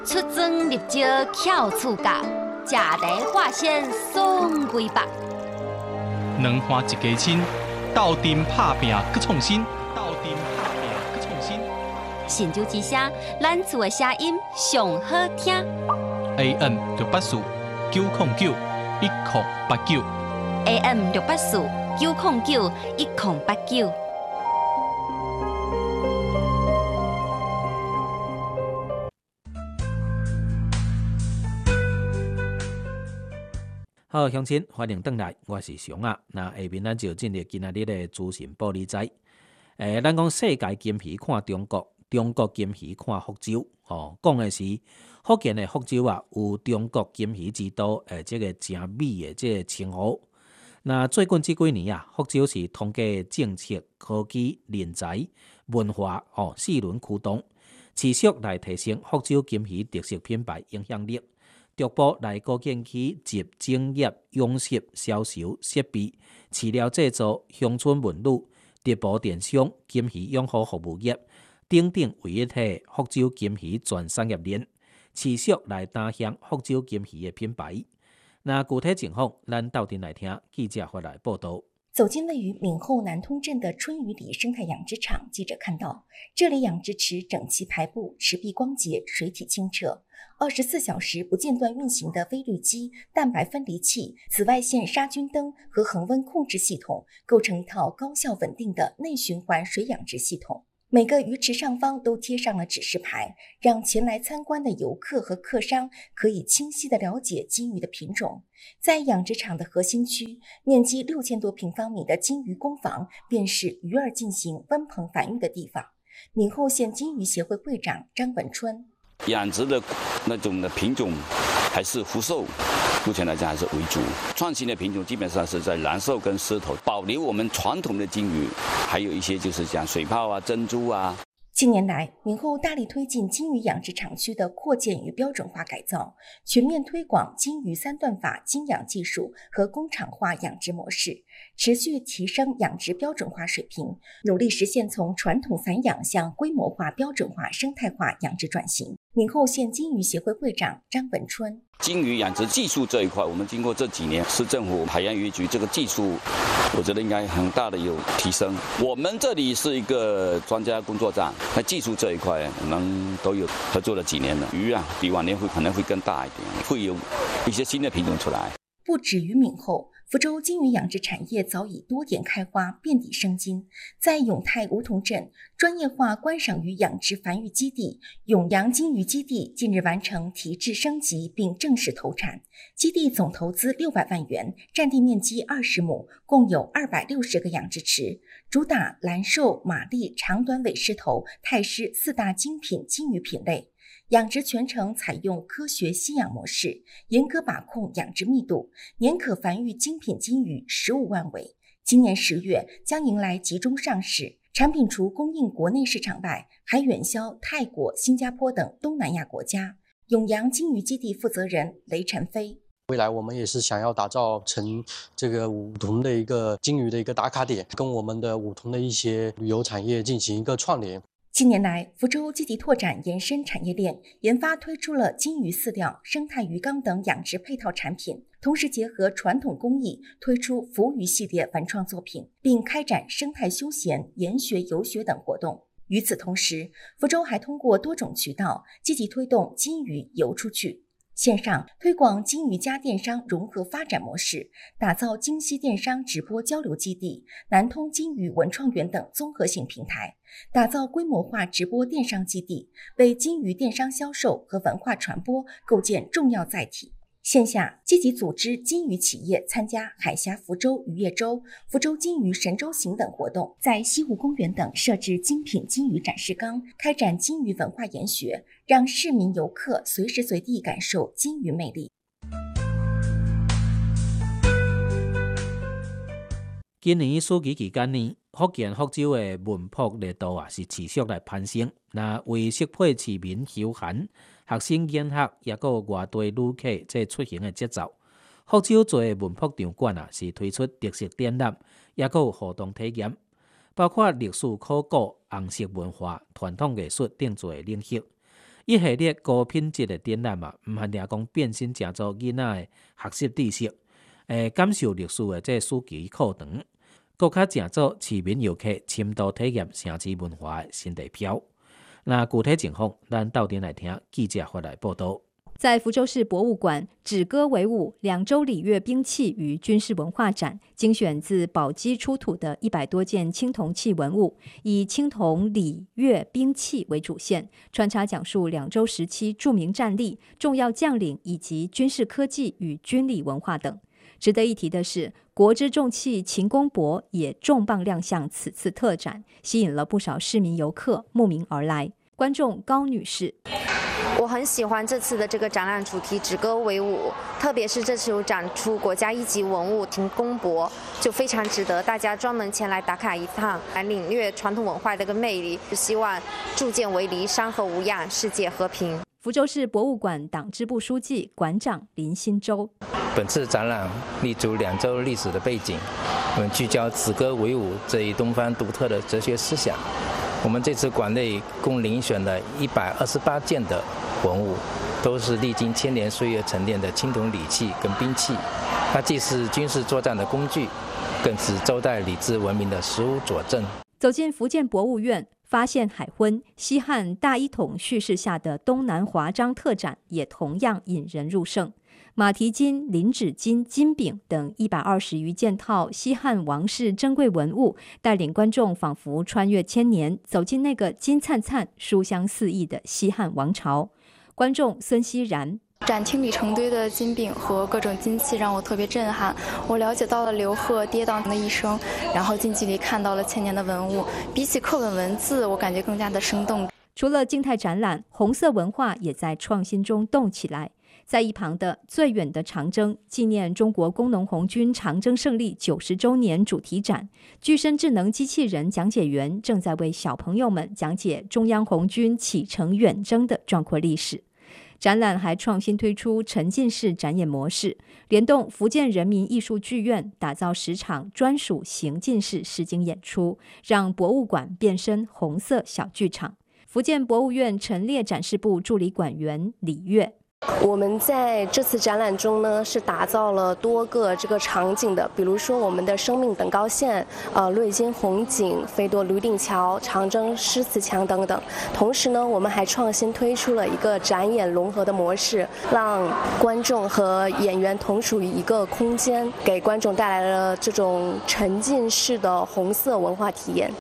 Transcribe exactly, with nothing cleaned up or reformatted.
出征入招巧厝角，食来化身爽规百。 两花一家亲，斗阵拍拼搁创新，斗阵拍拼搁创新。 神州之声，咱厝的声音上好听。 A M 六八四九零九一零八九。 A M 六八四九零九一零八九。 好，乡亲，欢迎回来，我是熊啊。那下面咱就进入今仔日的资讯报理财。诶，咱讲世界金鱼看中国，中国金鱼看福州。哦，讲的是福建的福州啊，有中国金鱼之都，诶，这个真美的这个称号。那最近这几年啊，福州是通过政策、科技、人才、文化哦四轮驱动，持续来提升福州金鱼特色品牌影响力。逐步来构建起集整业、养殖、销售、设备、饲料制造、乡村文旅、直播电商、金鱼养护服务业等等为一体福州金鱼全产业链，持续来打响福州金鱼的品牌。那具体情况，咱斗阵来听记者发来报道。 走进位于闽后南通镇的春雨里生态养殖场，记者看到，这里养殖池整齐排布，池壁光洁，水体清澈，二十四小时不间断运行的微滤机、蛋白分离器、紫外线杀菌灯和恒温控制系统，构成一套高效稳定的内循环水养殖系统。每个鱼池上方都贴上了指示牌，让前来参观的游客和客商可以清晰地了解金鱼的品种。在养殖场的核心区，面积六千多平方米的金鱼工坊，便是鱼儿进行温棚繁育的地方。闽后县金鱼协会会长张文春： 养殖的那种的品种还是福寿，目前来讲还是为主。创新的品种基本上是在蓝寿跟狮头，保留我们传统的金鱼，还有一些就是讲水泡啊、珍珠啊。 近年来，闽后大力推进金鱼养殖场区的扩建与标准化改造，全面推广金鱼三段法精养技术和工厂化养殖模式，持续提升养殖标准化水平，努力实现从传统散养向规模化、标准化、生态化养殖转型。闽后县金鱼协会会长张文春： 金鱼养殖技术这一块，我们经过这几年市政府海洋渔局这个技术，我觉得应该很大的有提升。我们这里是一个专家工作站，那技术这一块我们都有合作了几年了。鱼啊，比往年会可能会更大一点，会有一些新的品种出来。 不止于闽后，福州金鱼养殖产业早已多点开花，遍地生金。在永泰梧桐镇，专业化观赏鱼养殖繁育基地永阳金鱼基地近日完成提质升级并正式投产。基地总投资六百万元，占地面积二十亩，共有二百六十个养殖池，主打蓝寿、玛丽、长短尾狮头、泰狮四大精品金鱼品类。养殖全程采用科学吸养模式，严格把控养殖密度，年可繁育精品金鱼十五万尾。今年十月将迎来集中上市，产品除供应国内市场外，还远销泰国、新加坡等东南亚国家。永阳金鱼基地负责人雷晨飞： 未来我们也是想要打造成这个五桐的一个金鱼的一个打卡点，跟我们的五桐的一些旅游产业进行一个串联。 近年来，福州积极拓展延伸产业链，研发推出了金鱼饲料、生态鱼缸等养殖配套产品，同时结合传统工艺推出浮鱼系列文创作品，并开展生态休闲、研学、游学等活动。与此同时，福州还通过多种渠道积极推动金鱼游出去。线上推广金鱼加电商融合发展模式，打造金溪电商直播交流基地、南通金鱼文创园等综合性平台，打造规模化直播电商基地，为金鱼电商销售和文化传播构建重要载体。线下积极组织金鱼企业参加海峡福州渔业周、福州金鱼神州行等活动，在西湖公园等设置精品金鱼展示缸，开展金鱼文化研学，让市民游客随时随地感受金鱼魅力。 今年暑期期间呢，福建福州的文博热度啊是持续来攀升。那为适配市民休闲、学生研学，也有外地旅客这出行的节奏，福州做文博场馆啊是推出特色展览，也有活动体验，包括历史考古、红色文化、传统艺术等做领域。 一系列高品质的展览嘛，毋限定讲变身成做囡仔的学习知识，诶，感受历史的这书籍课堂，搁较成做市民游客深度体验城市文化的新地标。那具体情况，咱斗阵来听记者发来报道。 在福州市博物馆止戈为武两周礼乐兵器与军事文化展，精选自宝鸡出土的一百多件青铜器文物，以青铜礼乐兵器为主线，穿插讲述两周时期著名战例、重要将领以及军事科技与军礼文化等。值得一提的是，国之重器秦公博也重磅亮相此次特展，吸引了不少市民游客慕名而来。观众高女士， 我很喜欢这次的这个展览主题止戈为武，特别是这次有展出国家一级文物秦公博，就非常值得大家专门前来打卡一趟，来领略传统文化的一个魅力。希望铸剑为犁，山河无恙，世界和平。 福州市博物馆党支部书记、馆长林新洲， 本次展览立足两周历史的背景，我们聚焦止戈为武这一东方独特的哲学思想。我们这次馆内共遴选了一百二十八件的文物，都是历经千年岁月沉淀的青铜礼器跟兵器。它既是军事作战的工具，更是周代礼制文明的实物佐证。 走进福建博物院，发现海昏西汉大一统叙事下的东南华章特展也同样引人入胜。马蹄金、林纸金、金饼等一百二十余件套西汉王室珍贵文物，带领观众仿佛穿越千年，走进那个金灿灿、书香四溢的西汉王朝。观众孙熙然， 展厅里成堆的金饼和各种金器让我特别震撼，我了解到了刘贺跌宕的一生，然后近距离看到了千年的文物，比起课本文字，我感觉更加的生动。 除了静态展览，红色文化也在创新中动起来。在一旁的最远的长征纪念中国工农红军长征胜利九十周年主题展，具身智能机器人讲解员正在为小朋友们讲解中央红军启程远征的壮阔历史。展览还创新推出沉浸式展演模式，联动福建人民艺术剧院打造十场专属行进式实景演出，让博物馆变身红色小剧场。福建博物院陈列展示部助理馆员李月， 我们在这次展览中呢，是打造了多个这个场景的，比如说我们的生命等高线、呃瑞金红井、飞夺驴顶桥、长征诗词墙等等。同时呢，我们还创新推出了一个展演融合的模式，让观众和演员同属于一个空间，给观众带来了这种沉浸式的红色文化体验。